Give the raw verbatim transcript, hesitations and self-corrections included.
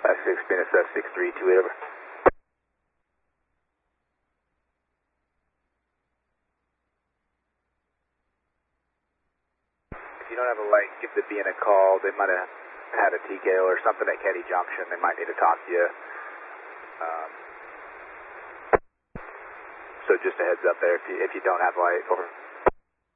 Five six, B N S F six three two eight over. If you don't have a light, give the B N a call. They might have had a T K O or something at Ketty Junction. They might need to talk to you. Um, so just a heads up there if you, if you don't have light. Over.